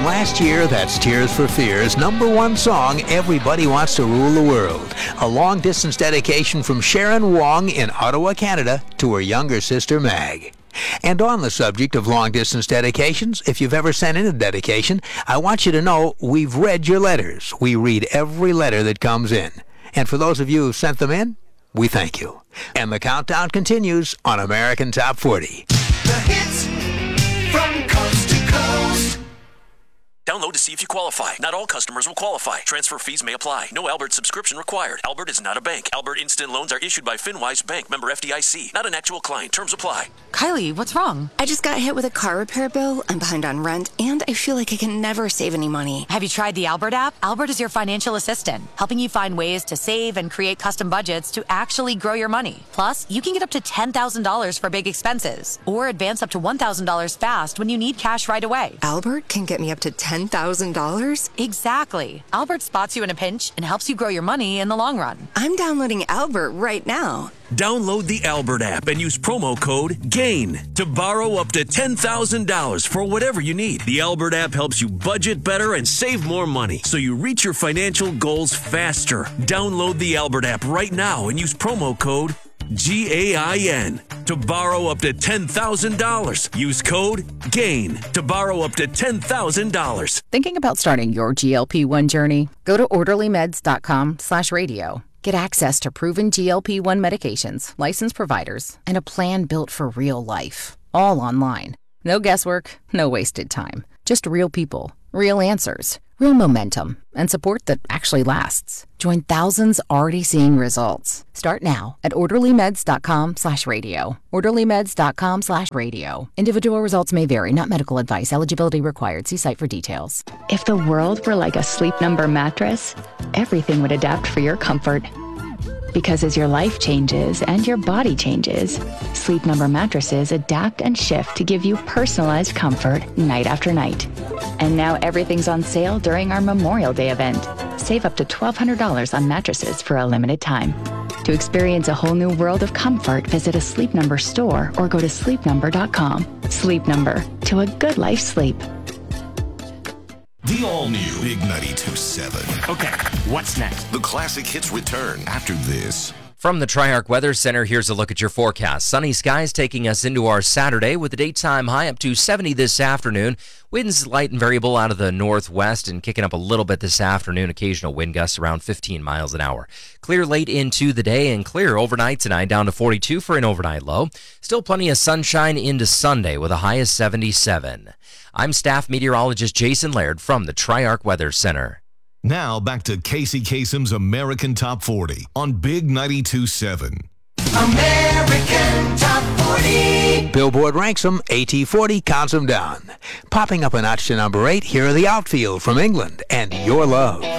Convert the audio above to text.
last year, that's Tears for Fears' #1 song, Everybody Wants to Rule the World. A long-distance dedication from Sharon Wong in Ottawa, Canada, to her younger sister, Mag. And on the subject of long-distance dedications, if you've ever sent in a dedication, I want you to know we've read your letters. We read every letter that comes in. And for those of you who've sent them in, we thank you. And the countdown continues on American Top 40. The hits from coast to coast. Download to see if you qualify. Not all customers will qualify. Transfer fees may apply. No Albert subscription required. Albert is not a bank. Albert Instant Loans are issued by FinWise Bank, member FDIC. Not an actual client. Terms apply. Kylie, what's wrong? I just got hit with a car repair bill. I'm behind on rent, and I feel like I can never save any money. Have you tried the Albert app? Albert is your financial assistant, helping you find ways to save and create custom budgets to actually grow your money. Plus, you can get up to $10,000 for big expenses, or advance up to $1,000 fast when you need cash right away. Albert can get me up to $10,000? Exactly. Albert spots you in a pinch and helps you grow your money in the long run. I'm downloading Albert right now. Download the Albert app and use promo code GAIN to borrow up to $10,000 for whatever you need. The Albert app helps you budget better and save more money so you reach your financial goals faster. Download the Albert app right now and use promo code GAIN to borrow up to $10,000. Use code GAIN to borrow up to $10,000. Thinking about starting your GLP-1 journey? Go to orderlymeds.com/radio. Get access to proven GLP-1 medications, licensed providers, and a plan built for real life. All online. No guesswork, no wasted time. Just real people, real answers, real momentum, and support that actually lasts. Join thousands already seeing results. Start now at orderlymeds.com/radio. orderlymeds.com/radio. Individual results may vary, not medical advice. Eligibility required. See site for details. If the world were like a Sleep Number mattress, everything would adapt for your comfort. Because as your life changes and your body changes, Sleep Number mattresses adapt and shift to give you personalized comfort night after night. And now everything's on sale during our Memorial Day event. Save up to $1,200 on mattresses for a limited time. To experience a whole new world of comfort, visit a Sleep Number store or go to sleepnumber.com. Sleep Number, to a good life sleep. The all-new Big 92.7. Okay, what's next? The classic hits return after this. From the Triarch Weather Center, here's a look at your forecast. Sunny skies taking us into our Saturday with a daytime high up to 70 this afternoon. Winds light and variable out of the northwest and kicking up a little bit this afternoon. Occasional wind gusts around 15 miles an hour. Clear late into the day and clear overnight tonight, down to 42 for an overnight low. Still plenty of sunshine into Sunday with a high of 77. I'm staff meteorologist Jason Laird from the Triarch Weather Center. Now back to Casey Kasem's American Top 40 on Big 92.7. American Top 40. Billboard ranks them, AT40 counts them down. Popping up a notch to number 8, here are the Outfield from England and Your Love.